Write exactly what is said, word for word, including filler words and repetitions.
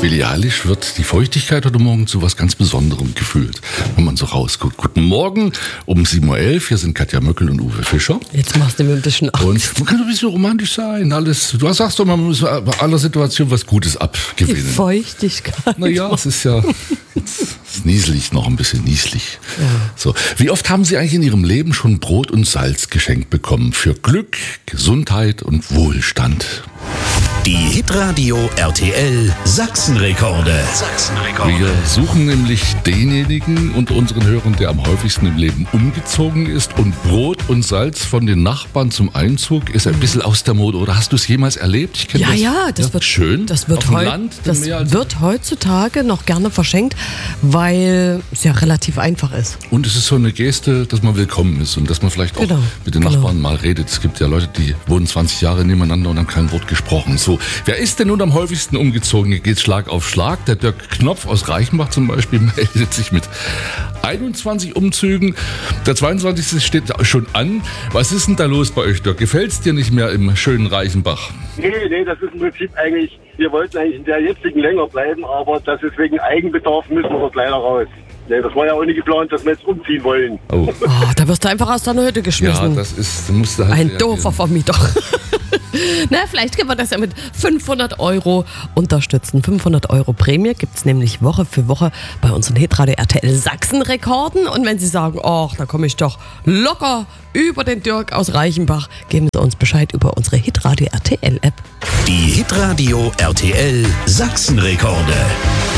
Billie Eilish wird die Feuchtigkeit heute Morgen zu was ganz Besonderem gefühlt, wenn man so rausguckt. Guten Morgen um sieben Uhr elf, hier sind Katja Möckel und Uwe Fischer. Jetzt machst du mir ein bisschen Angst. Und man kann ein bisschen romantisch sein. Alles. Du sagst doch, man muss bei aller Situation was Gutes abgewinnen. Die Feuchtigkeit. Naja, es ist ja es ist nieselig, noch ein bisschen nieselig. Ja. So. Wie oft haben Sie eigentlich in Ihrem Leben schon Brot und Salz geschenkt bekommen? Für Glück, Gesundheit und Wohlstand. Die Hitradio R T L Sachsenrekorde. Sachsenrekorde. Wir suchen nämlich denjenigen unter unseren Hörern, der am häufigsten im Leben umgezogen ist. Und Brot und Salz von den Nachbarn zum Einzug ist ein bisschen aus der Mode. Oder hast du es jemals erlebt? Ich kenn Ja, das. ja, das wird schön. Das wird, Auf dem heu- Land, das mehr als- wird heutzutage noch gerne verschenkt, weil es ja relativ einfach ist. Und es ist so eine Geste, dass man willkommen ist und dass man vielleicht auch Genau, mit den genau. Nachbarn mal redet. Es gibt ja Leute, die wohnen zwanzig Jahre nebeneinander und haben kein Wort gesprochen. So, wer ist denn nun am häufigsten umgezogen? Hier geht's Schlag auf Schlag. Der Dirk Knopf aus Reichenbach zum Beispiel meldet sich mit einundzwanzig Umzügen. Der zweiundzwanzigste steht schon an. Was ist denn da los bei euch, Dirk? Gefällt's dir nicht mehr im schönen Reichenbach? Nee, nee, das ist im Prinzip eigentlich, wir wollten eigentlich in der jetzigen länger bleiben, aber das ist wegen Eigenbedarf, müssen wir dort leider raus. Nee, das war ja auch nicht geplant, dass wir jetzt umziehen wollen. Oh. Oh, da wirst du einfach aus deiner Hütte Ja, geschmissen. das ist, da musst du halt Ein reagieren. doofer Vermieter. Na, vielleicht können wir das ja mit fünfhundert Euro unterstützen. fünfhundert Euro Prämie gibt es nämlich Woche für Woche bei unseren Hitradio R T L Sachsen-Rekorden. Und wenn Sie sagen, ach, da komme ich doch locker über den Dirk aus Reichenbach, geben Sie uns Bescheid über unsere Hitradio R T L App. Die Hitradio R T L Sachsenrekorde.